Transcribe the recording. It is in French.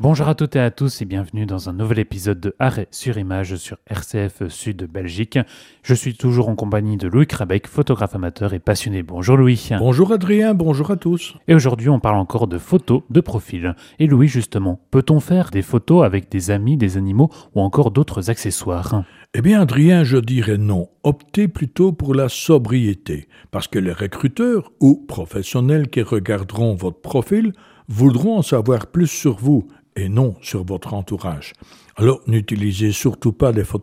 Bonjour à toutes et à tous et bienvenue dans un nouvel épisode de Arrêt sur image sur RCF Sud Belgique. Je suis toujours en compagnie de Louis Krabeck, photographe amateur et passionné. Bonjour Louis. Bonjour Adrien, bonjour à tous. Et aujourd'hui on parle encore de photos de profil. Et Louis justement, peut-on faire des photos avec des amis, des animaux ou encore d'autres accessoires ? Eh bien Adrien, je dirais non. Optez plutôt pour la sobriété, parce que les recruteurs ou professionnels qui regarderont votre profil voudront en savoir plus sur vous et non sur votre entourage. Alors n'utilisez surtout pas des